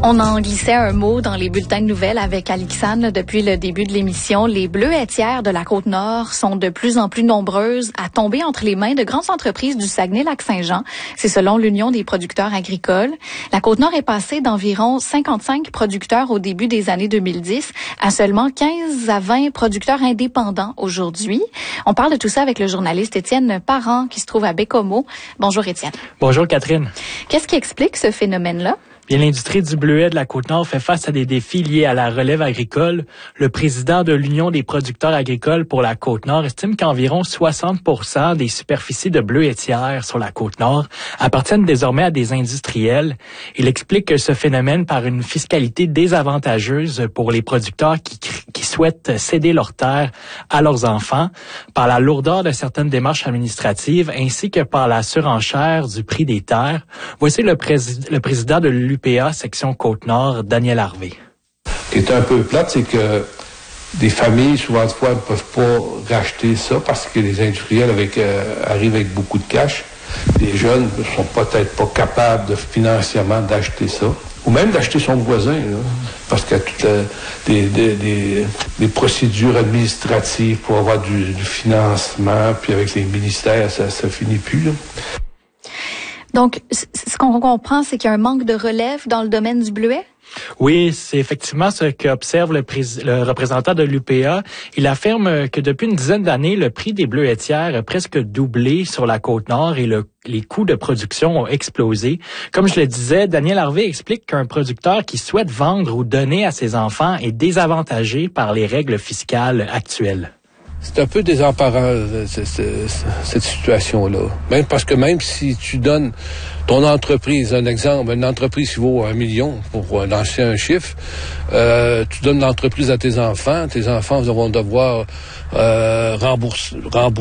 On en glissait un mot dans les bulletins de nouvelles avec Alixane depuis le début de l'émission. Les bleuetières de la Côte-Nord sont de plus en plus nombreuses à tomber entre les mains de grandes entreprises du Saguenay-Lac-Saint-Jean. C'est selon l'Union des producteurs agricoles. La Côte-Nord est passée d'environ 55 producteurs au début des années 2010 à seulement 15 à 20 producteurs indépendants aujourd'hui. On parle de tout ça avec le journaliste Étienne Parent qui se trouve à Bécomo. Bonjour Étienne. Bonjour Catherine. Qu'est-ce qui explique ce phénomène-là? Bien, l'industrie du bleuet de la Côte-Nord fait face à des défis liés à la relève agricole. Le président de l'Union des producteurs agricoles pour la Côte-Nord estime qu'environ 60% des superficies de bleuetières sur la Côte-Nord appartiennent désormais à des industriels. Il explique ce phénomène par une fiscalité désavantageuse pour les producteurs qui souhaitent céder leurs terres à leurs enfants, par la lourdeur de certaines démarches administratives, ainsi que par la surenchère du prix des terres. Voici le président de l'UPA, section Côte-Nord, Daniel Harvey. Ce qui est un peu plate, c'est que des familles, souvent de fois, ne peuvent pas racheter ça parce que les industriels arrivent avec beaucoup de cash. Les jeunes ne sont peut-être pas capables financièrement d'acheter ça. Ou même d'acheter son voisin, là, parce qu'il y a toutes des procédures administratives pour avoir du financement, puis avec les ministères, ça finit plus, là. Donc, ce qu'on comprend, c'est qu'il y a un manque de relève dans le domaine du bleuet? Oui, c'est effectivement ce qu'observe le représentant de l'UPA. Il affirme que depuis une dizaine d'années, le prix des bleuetières a presque doublé sur la Côte-Nord et les coûts de production ont explosé. Comme je le disais, Daniel Harvey explique qu'un producteur qui souhaite vendre ou donner à ses enfants est désavantagé par les règles fiscales actuelles. C'est un peu désemparant, cette situation-là. Même parce que même si tu donnes ton entreprise, un exemple, une entreprise qui vaut 1 million, pour lancer un chiffre, tu donnes l'entreprise à tes enfants vont devoir rembourser